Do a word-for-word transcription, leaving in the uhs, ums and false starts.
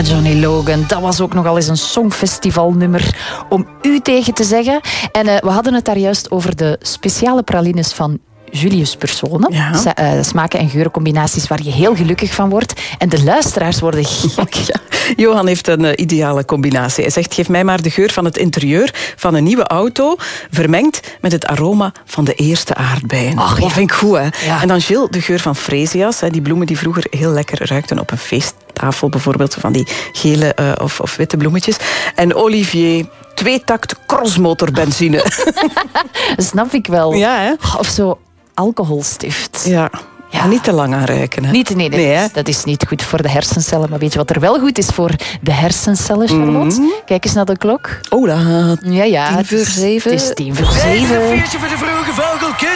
Johnny Logan, dat was ook nogal eens een songfestivalnummer om u tegen te zeggen. En uh, we hadden het daar juist over de speciale pralines van Julius Persone. Ja. S- uh, smaken- en geurencombinaties waar je heel gelukkig van wordt. En de luisteraars worden gek. Ja. Johan heeft een uh, ideale combinatie. Hij zegt, geef mij maar de geur van het interieur van een nieuwe auto, vermengd met het aroma van de eerste aardbeien. Ach, dat ja. vind ik goed, hè? Ja. En dan Gilles, de geur van freesia's, hè, die bloemen die vroeger heel lekker ruikten op een feesttafel, bijvoorbeeld van die gele uh, of, of witte bloemetjes. En Olivier, tweetakt crossmotorbenzine. Snap ik wel. Ja, hè? Of zo alcoholstift. Ja. Ja. Niet te lang aan ruiken. Hè? Niet, nee, nee, Nee, dat, hè? is, dat is niet goed voor de hersencellen. Maar weet je wat er wel goed is voor de hersencellen, Charlotte? Mm. Kijk eens naar de klok. Oh, dat Ja, ja. Tien het voor is- zeven. Het is tien voor zeven. Feestje voor de vroege vogel.